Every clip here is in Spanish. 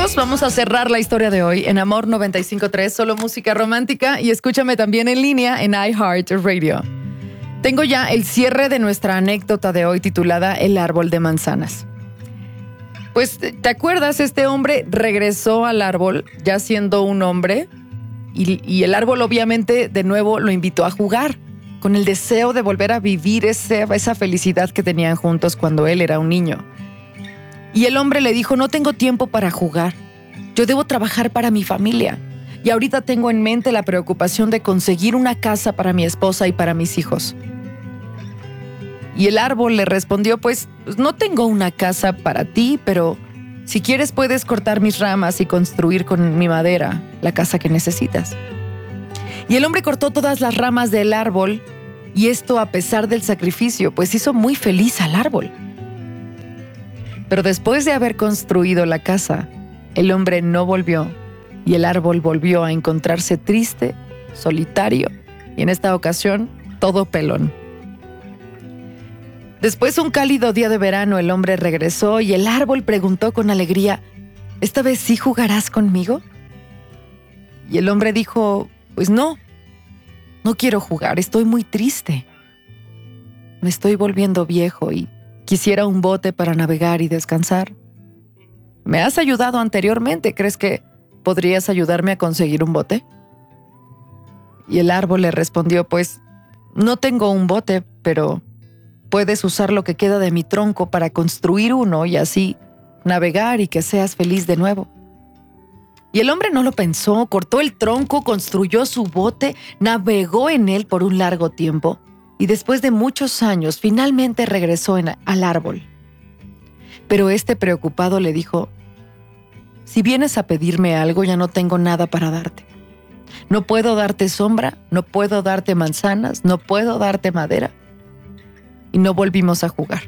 amigos, vamos a cerrar la historia de hoy en Amor 95.3, solo música romántica, y escúchame también en línea en iHeartRadio. Tengo ya el cierre de nuestra anécdota de hoy titulada El árbol de manzanas. Pues, ¿te acuerdas? Este hombre regresó al árbol ya siendo un hombre y el árbol obviamente de nuevo lo invitó a jugar con el deseo de volver a vivir esa felicidad que tenían juntos cuando él era un niño. Y el hombre le dijo, no tengo tiempo para jugar. Yo debo trabajar para mi familia. Y ahorita tengo en mente la preocupación de conseguir una casa para mi esposa y para mis hijos. Y el árbol le respondió, pues no tengo una casa para ti, pero si quieres puedes cortar mis ramas y construir con mi madera la casa que necesitas. Y el hombre cortó todas las ramas del árbol, y esto a pesar del sacrificio, pues hizo muy feliz al árbol. Pero después de haber construido la casa, el hombre no volvió, y el árbol volvió a encontrarse triste, solitario, y en esta ocasión, todo pelón. Después, un cálido día de verano, el hombre regresó y el árbol preguntó con alegría, ¿esta vez sí jugarás conmigo? Y el hombre dijo, pues no quiero jugar, estoy muy triste. Me estoy volviendo viejo y quisiera un bote para navegar y descansar. Me has ayudado anteriormente, ¿crees que podrías ayudarme a conseguir un bote? Y el árbol le respondió, pues no tengo un bote, pero puedes usar lo que queda de mi tronco para construir uno y así navegar y que seas feliz de nuevo. Y el hombre no lo pensó, cortó el tronco, construyó su bote, navegó en él por un largo tiempo y después de muchos años finalmente regresó al árbol. Pero este preocupado le dijo, si vienes a pedirme algo ya no tengo nada para darte. No puedo darte sombra, no puedo darte manzanas, no puedo darte madera. Y no volvimos a jugar.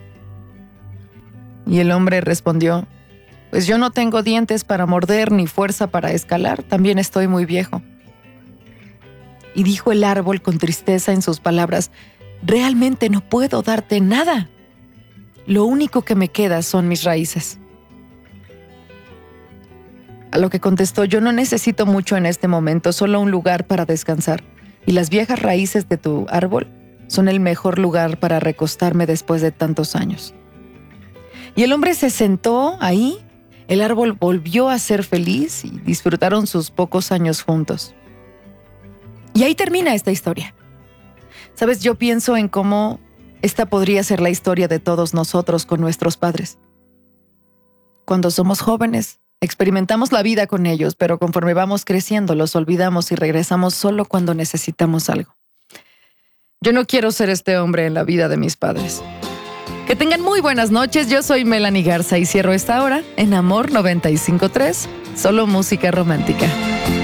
Y el hombre respondió, pues yo no tengo dientes para morder ni fuerza para escalar, también estoy muy viejo. Y dijo el árbol con tristeza en sus palabras, realmente no puedo darte nada. Lo único que me queda son mis raíces. A lo que contestó, yo no necesito mucho en este momento, solo un lugar para descansar. Y las viejas raíces de tu árbol son el mejor lugar para recostarme después de tantos años. Y el hombre se sentó ahí, el árbol volvió a ser feliz y disfrutaron sus pocos años juntos. Y ahí termina esta historia. Sabes, yo pienso en cómo esta podría ser la historia de todos nosotros con nuestros padres. Cuando somos jóvenes, experimentamos la vida con ellos, pero conforme vamos creciendo los olvidamos y regresamos solo cuando necesitamos algo. Yo no quiero ser este hombre en la vida de mis padres. Que tengan muy buenas noches, yo soy Melanie Garza y cierro esta hora en Amor 95.3, solo música romántica.